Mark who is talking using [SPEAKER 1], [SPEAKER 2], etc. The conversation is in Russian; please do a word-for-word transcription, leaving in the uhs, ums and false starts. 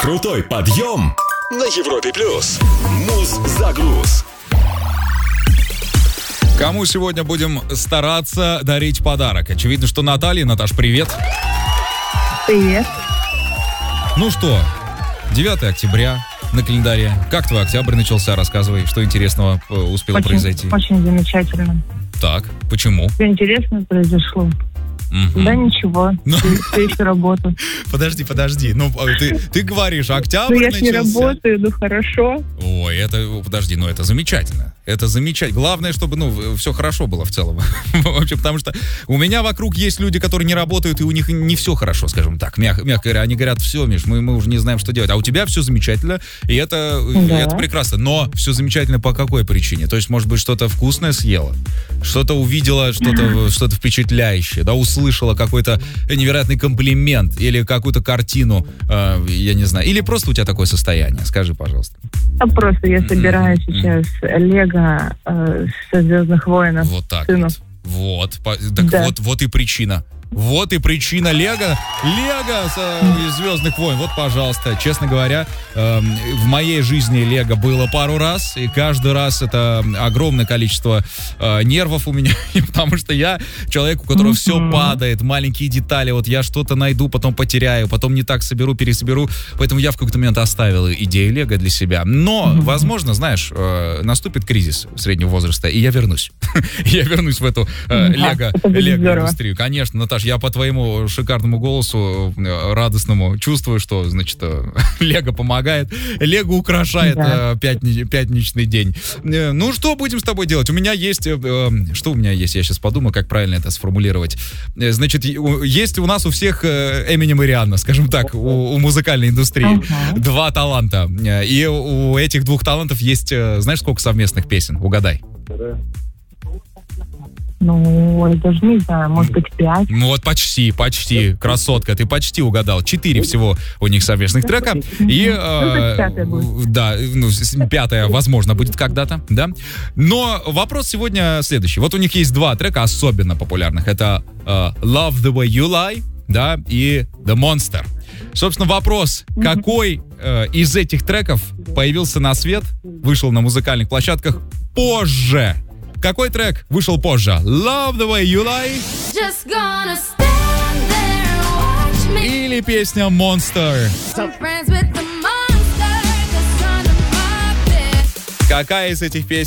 [SPEAKER 1] Крутой подъем на Европе плюс. Муз-загруз.
[SPEAKER 2] Кому сегодня будем стараться дарить подарок? Очевидно, что Наталья. Наташ, привет.
[SPEAKER 3] Привет.
[SPEAKER 2] Ну что, девятое октября на календаре. Как твой октябрь начался? Рассказывай, что интересного успело
[SPEAKER 3] Очень,
[SPEAKER 2] произойти.
[SPEAKER 3] очень замечательно.
[SPEAKER 2] Так, почему?
[SPEAKER 3] Все интересно произошло.
[SPEAKER 2] Мгм.
[SPEAKER 3] Да ничего,
[SPEAKER 2] Ну.
[SPEAKER 3] все еще работаю.
[SPEAKER 2] Подожди, подожди. Ну, ты, ты говоришь,
[SPEAKER 3] Ну
[SPEAKER 2] октябрь
[SPEAKER 3] я ж не
[SPEAKER 2] начался.
[SPEAKER 3] работаю, ну хорошо.
[SPEAKER 2] Ой, это, подожди, ну это замечательно. Это замечательно. Главное, чтобы, ну, все хорошо было в целом. Вообще, потому что у меня вокруг есть люди, которые не работают, и у них не все хорошо, скажем так. Мягко, мягко говоря, они говорят, все, Миш, мы, мы уже не знаем, что делать. А у тебя все замечательно, и это,
[SPEAKER 3] Да.
[SPEAKER 2] это прекрасно. Но все замечательно по какой причине? То есть, может быть, что-то вкусное съела, что-то увидела, что-то, что-то впечатляющее, да, услышала какой-то невероятный комплимент или какую-то картину, э, я не знаю. Или просто у тебя такое состояние? Скажи, пожалуйста.
[SPEAKER 3] А просто я собираю сейчас Лего э, со «Звездных воинов».
[SPEAKER 2] Вот так
[SPEAKER 3] сыну.
[SPEAKER 2] вот. Вот. По- Так
[SPEAKER 3] Да.
[SPEAKER 2] вот, вот и причина. Вот и причина Лего. Лего с, э, из «Звездных войн». Вот, пожалуйста. Честно говоря, эм, в моей жизни Лего было пару раз. И каждый раз это огромное количество э, нервов у меня. Потому что я человек, у которого все
[SPEAKER 3] Мгм.
[SPEAKER 2] падает. Маленькие детали. Вот я что-то найду, потом потеряю. Потом не так соберу, пересоберу. Поэтому я в какой-то момент оставил идею Лего для себя. Но, возможно, знаешь, э, наступит кризис среднего возраста, и я вернусь. Я вернусь в эту э,
[SPEAKER 3] Да,
[SPEAKER 2] Лего
[SPEAKER 3] это будет
[SPEAKER 2] Лего
[SPEAKER 3] здорово.
[SPEAKER 2] индустрию. Конечно, Наташ, я по твоему шикарному голосу э, радостному чувствую, что, значит, э, Лего помогает. Лего украшает
[SPEAKER 3] Да.
[SPEAKER 2] э, пятни- пятничный день. Э, Ну, что будем с тобой делать? У меня есть... э, э, Что у меня есть? Я сейчас подумаю, как правильно это сформулировать. Э, Значит, е- у- есть у нас у всех э, Эминем и Рианна, скажем так, у, у музыкальной индустрии.
[SPEAKER 3] Ага.
[SPEAKER 2] Два таланта. Э, И у этих двух талантов есть, э, знаешь, сколько совместных песен? Угадай.
[SPEAKER 3] Ну, я даже не знаю, может быть, пять.
[SPEAKER 2] Ну вот почти, почти, красотка, ты почти угадал. Четыре всего у них совместных трека. И, э,
[SPEAKER 3] пятое будет.
[SPEAKER 2] да, ну, с- пятое, возможно, будет когда-то, да. Но вопрос сегодня следующий. Вот у них есть два трека особенно популярных. Это э, Love the Way You Lie, да, и The Monster. Собственно, вопрос, какой э, из этих треков появился на свет, вышел на музыкальных площадках позже? Какой трек вышел позже? Love the Way You Lie
[SPEAKER 4] Just gonna stand there and watch me.
[SPEAKER 2] или песня Monster?
[SPEAKER 4] I'm friends with the monster that's under my bed.
[SPEAKER 2] Какая из этих песен